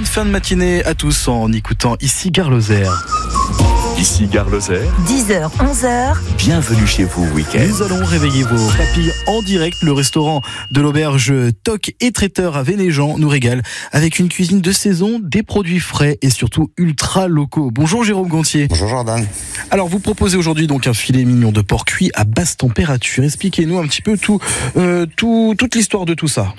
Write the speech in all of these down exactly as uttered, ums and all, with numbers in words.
fin de matinée à tous en écoutant ici Gare Lozère. Ici Gare Lozère. dix heures, onze heures. Bienvenue chez vous, week-end. Nous allons réveiller vos papilles en direct. Le restaurant de l'auberge Toc et Traiteur à Vénéjean nous régale avec une cuisine de saison, des produits frais et surtout ultra locaux. Bonjour Jérôme Gontier. Bonjour Jordan. Alors vous proposez aujourd'hui donc un filet mignon de porc cuit à basse température. Expliquez-nous un petit peu tout, euh, tout, toute l'histoire de tout ça.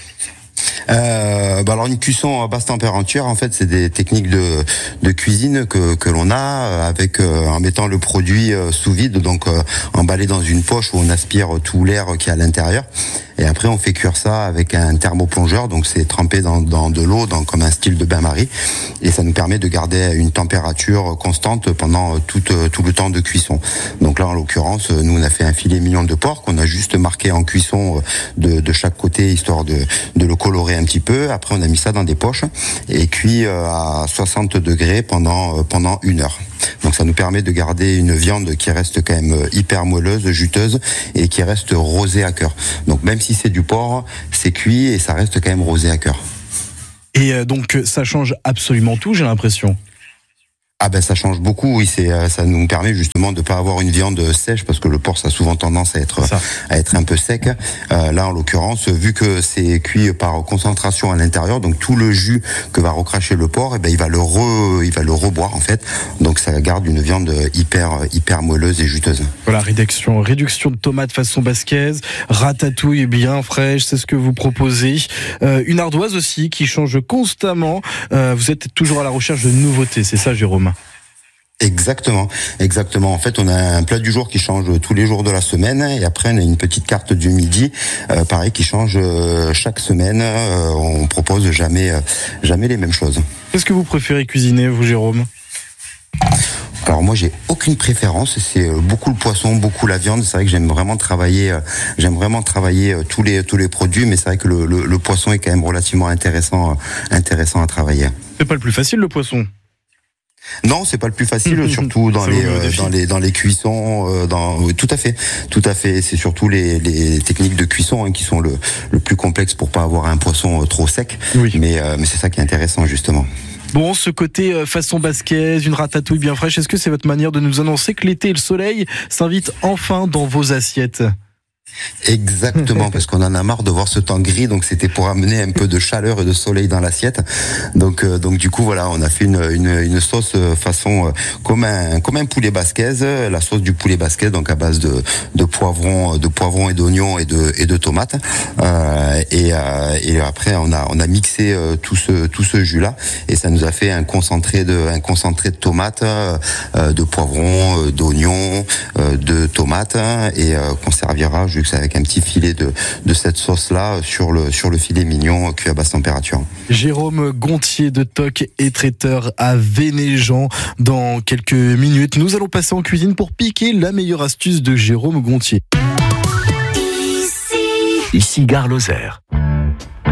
Euh, bah alors une cuisson à basse température, en fait, c'est des techniques de, de cuisine que, que l'on a avec euh, en mettant le produit euh, sous vide, donc euh, emballé dans une poche où on aspire tout l'air qui est à l'intérieur. Et après, on fait cuire ça avec un thermoplongeur, donc c'est trempé dans, dans de l'eau, dans, comme un style de bain-marie, et ça nous permet de garder une température constante pendant tout, tout le temps de cuisson. Donc là, en l'occurrence, nous on a fait un filet mignon de porc qu'on a juste marqué en cuisson de, de chaque côté, histoire de, de le colorer un petit peu. Après, on a mis ça dans des poches et cuit à soixante degrés pendant pendant une heure. Donc ça nous permet de garder une viande qui reste quand même hyper moelleuse, juteuse et qui reste rosée à cœur. Donc même si c'est du porc, c'est cuit et ça reste quand même rosé à cœur. Et donc ça change absolument tout, j'ai l'impression. Ah ben ça change beaucoup, oui, c'est ça nous permet justement de pas avoir une viande sèche parce que le porc ça a souvent tendance à être à être un peu sec. Euh, là en l'occurrence, vu que c'est cuit par concentration à l'intérieur, donc tout le jus que va recracher le porc, et ben il va le re, il va le reboire en fait. Donc ça garde une viande hyper hyper moelleuse et juteuse. Voilà, réduction réduction de tomates façon basquaise, ratatouille bien fraîche, c'est ce que vous proposez. Euh, une ardoise aussi qui change constamment. Euh, vous êtes toujours à la recherche de nouveautés, c'est ça Jérôme? Exactement, exactement. En fait, on a un plat du jour qui change tous les jours de la semaine et après on a une petite carte du midi, euh, pareil, qui change euh, chaque semaine. Euh, on propose jamais, euh, jamais les mêmes choses. Qu'est-ce que vous préférez cuisiner, vous, Jérôme ? Alors moi j'ai aucune préférence, c'est beaucoup le poisson, beaucoup la viande. C'est vrai que j'aime vraiment travailler, j'aime vraiment travailler tous les tous les produits, mais c'est vrai que le, le, le poisson est quand même relativement intéressant, intéressant à travailler. C'est pas le plus facile le poisson. Non, c'est pas le plus facile, surtout dans les, euh, dans les dans les cuissons. Euh, dans oui, tout à fait, tout à fait. C'est surtout les, les techniques de cuisson hein, qui sont le le plus complexe pour pas avoir un poisson euh, trop sec. Oui. Mais euh, mais c'est ça qui est intéressant justement. Bon, ce côté euh, façon basquaise, une ratatouille bien fraîche, est-ce que c'est votre manière de nous annoncer que l'été et le soleil s'invitent enfin dans vos assiettes ? Exactement, parce qu'on en a marre de voir ce temps gris, donc c'était pour amener un peu de chaleur et de soleil dans l'assiette. Donc, euh, donc du coup, voilà, on a fait une, une, une sauce façon euh, comme un comme un poulet basquaise, la sauce du poulet basquaise, donc à base de de poivrons, de poivrons et d'oignons et de et de tomates. Euh, et, euh, et après, on a on a mixé euh, tout ce tout ce jus là, et ça nous a fait un concentré de un concentré de tomates, euh, de poivrons, euh, d'oignons, euh, de tomates, et euh, qu'on servira avec un petit filet de, de cette sauce-là sur le, sur le filet mignon cuit à basse température. Jérôme Gontier de Toc et Traiteur à Vénéjean. Dans quelques minutes, nous allons passer en cuisine pour piquer la meilleure astuce de Jérôme Gontier. Ici Gare Lozère.